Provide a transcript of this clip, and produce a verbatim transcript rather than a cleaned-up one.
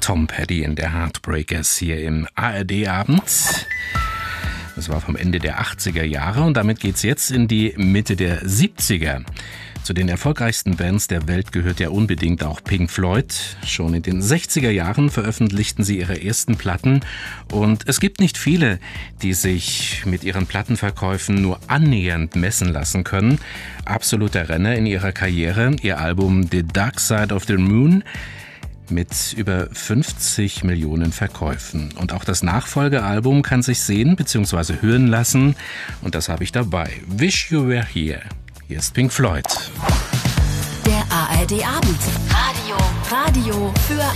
Tom Petty in der Heartbreakers hier im A R D-Abend. Das war vom Ende der achtziger Jahre und damit geht's jetzt in die Mitte der siebziger. Zu den erfolgreichsten Bands der Welt gehört ja unbedingt auch Pink Floyd. Schon in den sechziger Jahren veröffentlichten sie ihre ersten Platten und es gibt nicht viele, die sich mit ihren Plattenverkäufen nur annähernd messen lassen können. Absoluter Renner in ihrer Karriere, ihr Album The Dark Side of the Moon mit über fünfzig Millionen Verkäufen. Und auch das Nachfolgealbum kann sich sehen bzw. hören lassen und das habe ich dabei. Wish You Were Here. Hier ist Pink Floyd. Der A R D-Abend. Radio. Radio für